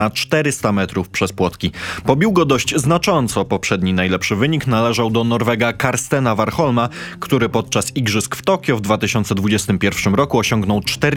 na 400 metrów przez płotki. Pobił go dość znacząco. Poprzedni najlepszy wynik należał do Norwega Karstena Warholma, który podczas igrzysk w Tokio w 2021 roku osiągnął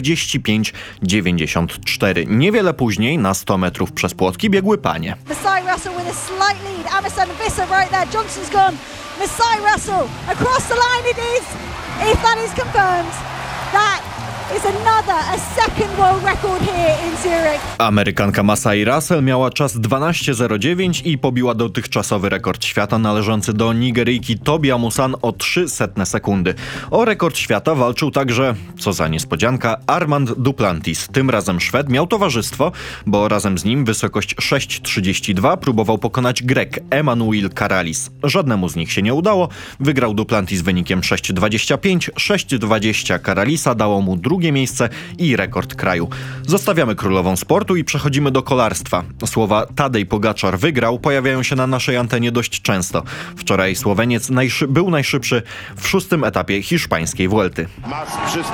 45,94. Niewiele później na 100 metrów przez płotki biegły panie. Masai Russell with a slight lead. Amazon Visser right there. Johnson's gone. Masai Russell across the line it is. If that is confirmed, that is a second world record here in Zurich. Amerykanka Masai Russell miała czas 12:09 i pobiła dotychczasowy rekord świata należący do Nigeryjki Tobi Amusan o 0,03 sekundy. O rekord świata walczył także, co za niespodzianka, Armand Duplantis. Tym razem Szwed miał towarzystwo, bo razem z nim wysokość 6,32 próbował pokonać Grek Emanuil Karalis. Żadnemu z nich się nie udało. Wygrał Duplantis wynikiem 6,25. 6,20 Karalisa dało mu drugie miejsce i rekord kraju. Zostawiamy królową sportu i przechodzimy do kolarstwa. Słowa Tadej Pogaczar wygrał pojawiają się na naszej antenie dość często. Wczoraj Słoweniec był najszybszy w 6. etapie hiszpańskiej Vuelty. Mas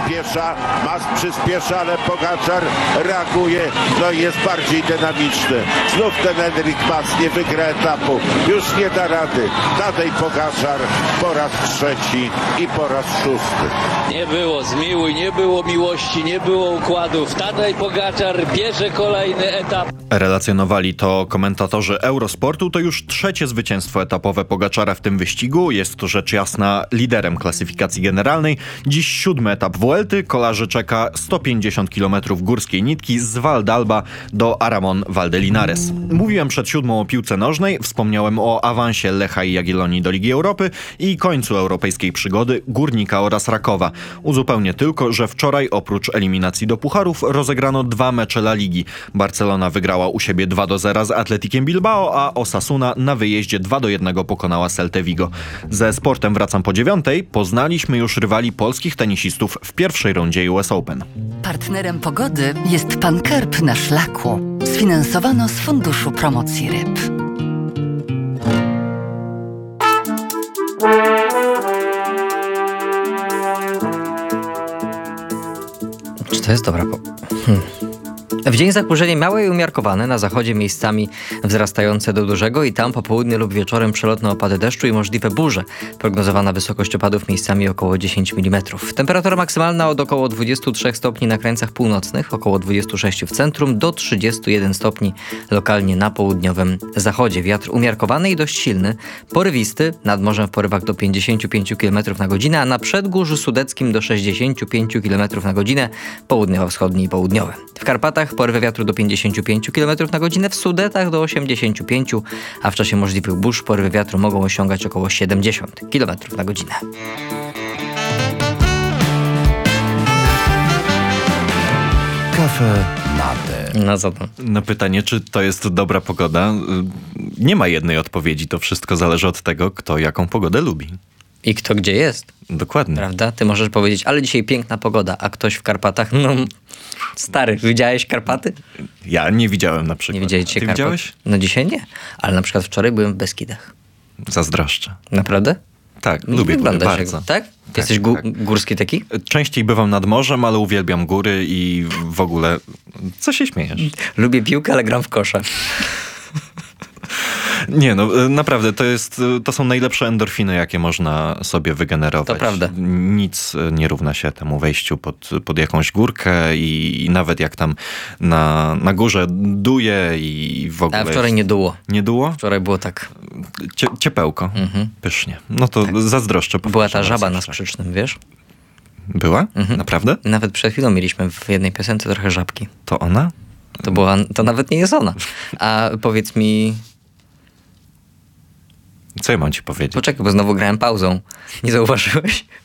przyspiesza, ale Pogaczar reaguje, no i jest bardziej dynamiczny. Znów ten Enric Mas nie wygra etapu, już nie da rady. Tadej Pogaczar po raz trzeci i po raz 6. Nie było zmiłuj, nie było miłości, nie było układów. Tadej Pogaczar bierze kolejny etap. Relacjonowali to komentatorzy Eurosportu. To już trzecie zwycięstwo etapowe Pogaczara w tym wyścigu. Jest to rzecz jasna liderem klasyfikacji generalnej. Dziś 7. etap Vuelty. Kolarzy czeka 150 km górskiej nitki z Val d'Alba do Aramon Valdelinares. Mówiłem przed 7. o piłce nożnej. Wspomniałem o awansie Lecha i Jagiellonii do Ligi Europy i końcu europejskiej przygody Górnika oraz Rakowa. Uzupełnię tylko, że wczoraj oprócz eliminacji do pucharów rozegrano 2 mecze La Ligi. Barcelona wygrała u siebie 2-0 z Atletikiem Bilbao, a Osasuna na wyjeździe 2-1 pokonała Celtę Vigo. Ze sportem wracam po 9:00. Poznaliśmy już rywali polskich tenisistów w pierwszej rundzie US Open. Partnerem pogody jest Pan Karp na szlaku. Sfinansowano z Funduszu Promocji Ryb. Czy to jest dobra W dzień zachmurzenie małe i umiarkowane, na zachodzie miejscami wzrastające do dużego i tam po południu lub wieczorem przelotne opady deszczu i możliwe burze. Prognozowana wysokość opadów miejscami około 10 mm. Temperatura maksymalna od około 23 stopni na krańcach północnych, około 26 w centrum, do 31 stopni lokalnie na południowym zachodzie. Wiatr umiarkowany i dość silny, porywisty, nad morzem w porywach do 55 km na godzinę, a na przedgórzu sudeckim do 65 km na godzinę, południowo-wschodni i południowy. W Karpatach porywy wiatru do 55 km na godzinę, w Sudetach do 85, a w czasie możliwych burz porywy wiatru mogą osiągać około 70 km na godzinę. Kafe Latte. No co to? Na pytanie, czy to jest dobra pogoda, nie ma jednej odpowiedzi. To wszystko zależy od tego, kto jaką pogodę lubi. I kto gdzie jest. Dokładnie. Prawda? Ty możesz powiedzieć, ale dzisiaj piękna pogoda, a ktoś w Karpatach, no stary, widziałeś Karpaty? Ja nie widziałem na przykład. Nie widziałeś dzisiaj Karpat? Widziałeś? No dzisiaj nie, ale na przykład wczoraj byłem w Beskidach. Zazdroszczę. Naprawdę? Tak, lubię góry bardzo. Tak? Jesteś górski taki? Częściej bywam nad morzem, ale uwielbiam góry i w ogóle... Co się śmiejesz? Lubię piłkę, ale gram w kosza. Nie, no naprawdę, to są najlepsze endorfiny, jakie można sobie wygenerować. To prawda. Nic nie równa się temu wejściu pod jakąś górkę i nawet jak tam na górze duje i w ogóle... A wczoraj nie duło. Nie duło? Wczoraj było tak... Ciepełko. Pysznie. No to tak. Zazdroszczę. Była ta żaba na Sprzecznym, wiesz? Była? Naprawdę? Nawet przed chwilą mieliśmy w jednej piosence trochę żabki. To ona? To nawet nie jest ona. A powiedz mi... Co ja mam ci powiedzieć? Poczekaj, bo znowu grałem pauzą. Nie zauważyłeś?